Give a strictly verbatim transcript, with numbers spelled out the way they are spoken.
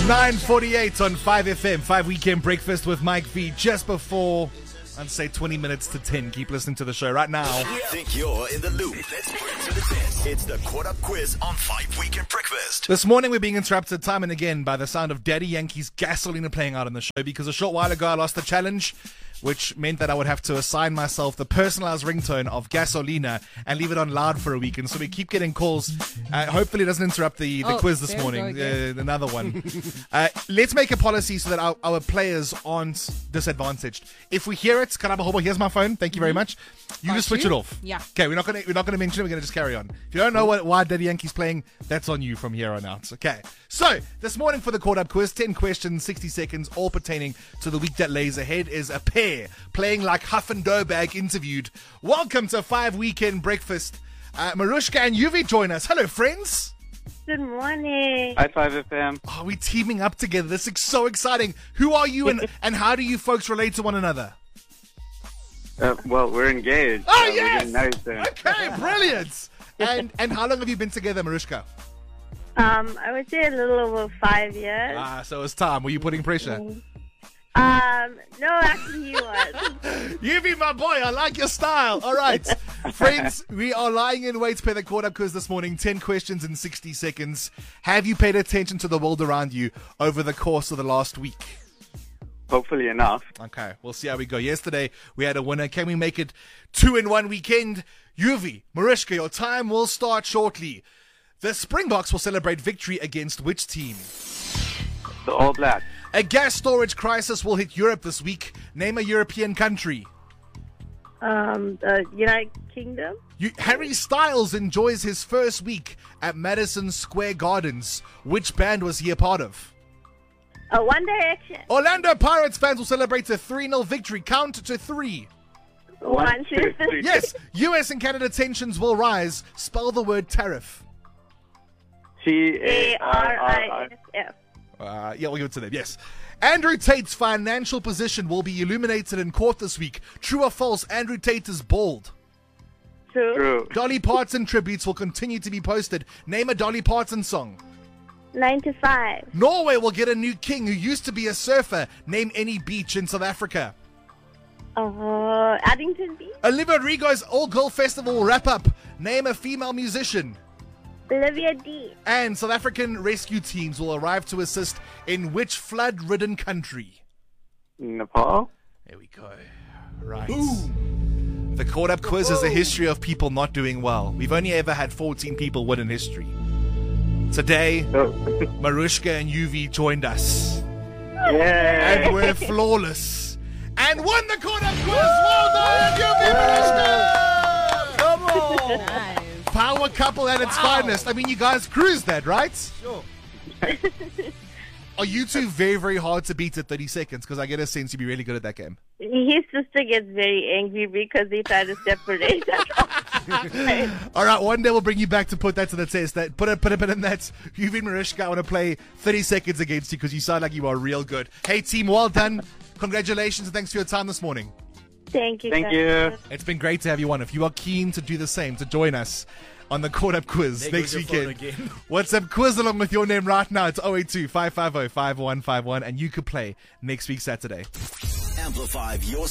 nine forty-eight on five F M, five Weekend Breakfast with Mike V. Just before, I'd say twenty minutes to ten. Keep listening to the show right now. Think you're in the loop. Let's bring to the test. It's the Caught Up Quiz on five Weekend Breakfast. This morning we're being interrupted time and again by the sound of Daddy Yankee's Gasolina playing out on the show because a short while ago I lost the challenge, which meant that I would have to assign myself the personalized ringtone of Gasolina and leave it on loud for a week. And so we keep getting calls. Uh, hopefully it doesn't interrupt the, the Oh, quiz this there we morning. go again. Uh, another one. uh, let's make a policy so that our, our players aren't disadvantaged. If we hear it, Karabahobo, here's my phone. Thank you very much. You Got just switch you? it off. Yeah. Okay, we're not gonna we're not gonna mention it. We're gonna just carry on. If you don't know what why Daddy Yankee's playing, that's on you from here on out. Okay. So this morning for the Caught Up Quiz, ten questions, sixty seconds, all pertaining to the week that lays ahead, is a pair playing like Huff and Doughbag interviewed. Welcome to Five Weekend Breakfast. Uh, Marushka and Yuvi join us. Hello, friends. Good morning. High five F M. Are we teaming up together? This is so exciting. Who are you and and how do you folks relate to one another? Uh, well, we're engaged. Oh, uh, yes! We're getting married soon. Okay, brilliant. And and how long have you been together, Marushka? Um, I would say a little over five years. Ah, so it's time. Were you putting pressure? Um, no, actually he was. You be my boy. I like your style. All right. Friends, we are lying in wait to play the Caught Up Quiz this morning. ten questions in sixty seconds. Have you paid attention to the world around you over the course of the last week? Hopefully enough. Okay, we'll see how we go. Yesterday, we had a winner. Can we make it two in one weekend? Yuvi, Marishka, your time will start shortly. The Springboks will celebrate victory against which team? The All Blacks. A gas storage crisis will hit Europe this week. Name a European country. Um, the United Kingdom. You, Harry Styles enjoys his first week at Madison Square Gardens. Which band was he a part of? Uh, One Direction. Orlando Pirates fans will celebrate a three nil victory. Count to three. One, two, three. Yes, U S and Canada tensions will rise. Spell the word tariff. T A A R R I R S F. Uh, yeah, we'll give it to them, yes. Andrew Tate's financial position will be illuminated in court this week. True or false, Andrew Tate is bald. True. True. Dolly Parton tributes will continue to be posted. Name a Dolly Parton song. ninety-five. Norway will get a new king who used to be a surfer. Name any beach in South Africa. Uh, Addington Beach. Olivia Rodrigo's All Girl Festival will wrap up. Name a female musician. Olivia D. And South African rescue teams will arrive to assist in which flood-ridden country? Nepal. There we go. Right. The Caught Up Quiz is a history of people not doing well. We've only ever had fourteen people win in history. Today, Oh. Marushka and Yuvi joined us. Yay. And we're flawless. And won the Caught Up Quiz! Well done, Yuvi Marushka! Come on! Nice. Power couple at its finest. I mean, you guys cruised that, right? Sure. Are you two very, very hard to beat at thirty seconds? Because I get a sense you'd be really good at that game. His sister gets very angry because they try to separate us. All right, one day we'll bring you back to put that to the test. That Put a, put a bit in that. You've been Marishka. I want to play thirty seconds against you because you sound like you are real good. Hey, team, well done. Congratulations and thanks for your time this morning. Thank you. Thank guys. you. It's been great to have you on. If you are keen to do the same, to join us on the Caught Up Quiz There next goes your phone weekend. again. WhatsApp quiz along with your name right now. It's oh eight two, five five oh, five one five one and you could play next week Saturday. Amplify your